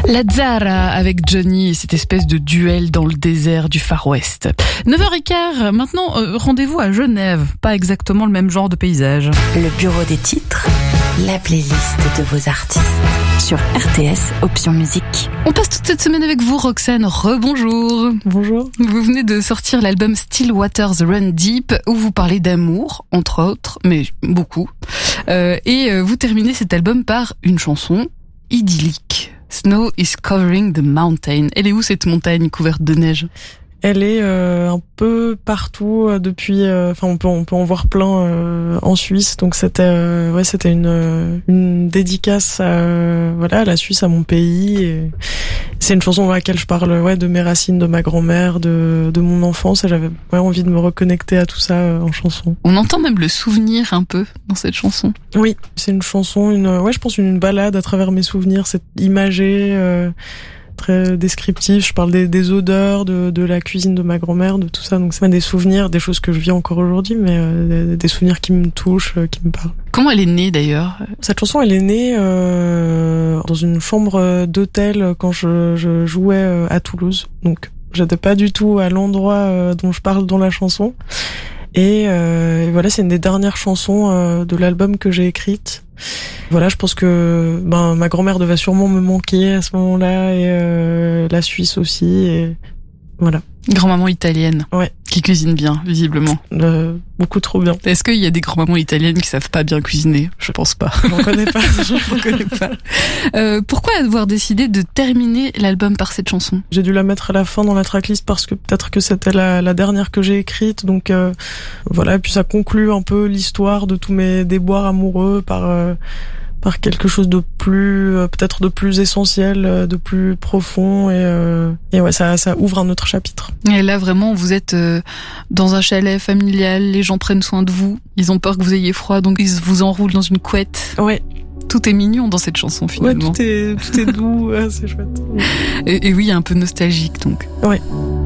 La Zara avec Johnny et cette espèce de duel dans le désert du Far West. 9h15, maintenant rendez-vous à Genève, pas exactement le même genre de paysage. Le bureau des titres, la playlist de vos artistes sur RTS Option Musique. On passe toute cette semaine avec vous, Roxane. Rebonjour. Bonjour. Vous venez de sortir l'album Still Waters Run Deep où vous parlez d'amour, entre autres, mais beaucoup. Et vous terminez cet album par une chanson idyllique. Snow is covering the mountain. Elle est où cette montagne couverte de neige ? Elle est un peu partout depuis. Enfin, on peut en voir plein en Suisse. Donc c'était une dédicace à la Suisse, à mon pays. Et c'est une chanson dans laquelle je parle de mes racines, de ma grand-mère, de mon enfance. Et j'avais envie de me reconnecter à tout ça en chanson. On entend même le souvenir un peu dans cette chanson. Oui, c'est une chanson, je pense une balade à travers mes souvenirs. C'est imagé. Très descriptif, je parle des odeurs, de la cuisine de ma grand-mère, de tout ça, donc c'est des souvenirs, des choses que je vis encore aujourd'hui, mais des souvenirs qui me touchent, qui me parlent. Comment elle est née d'ailleurs ? Cette chanson, elle est née dans une chambre d'hôtel quand je jouais à Toulouse, donc j'étais pas du tout à l'endroit dont je parle dans la chanson. Et voilà, c'est une des dernières chansons de l'album que j'ai écrite. Voilà, je pense que ma grand-mère devait sûrement me manquer à ce moment-là, et la Suisse aussi, et voilà. Grand-maman italienne. Ouais. Qui cuisine bien, visiblement. Beaucoup trop bien. Est-ce qu'il y a des grand-mamans italiennes qui savent pas bien cuisiner ? Je pense pas. J'en connais pas. J'en connais pas. Pourquoi avoir décidé de terminer l'album par cette chanson ? J'ai dû la mettre à la fin dans la tracklist parce que peut-être que c'était la dernière que j'ai écrite, donc voilà. Et puis ça conclut un peu l'histoire de tous mes déboires amoureux par quelque chose de plus, peut-être de plus essentiel, de plus profond, et ouais, ça ouvre un autre chapitre. Et là, vraiment, vous êtes dans un chalet familial, les gens prennent soin de vous, ils ont peur que vous ayez froid, donc ils vous enroulent dans une couette. Ouais. Tout est mignon dans cette chanson, finalement. Ouais, tout est doux, c'est chouette. Et oui, un peu nostalgique, donc. Ouais.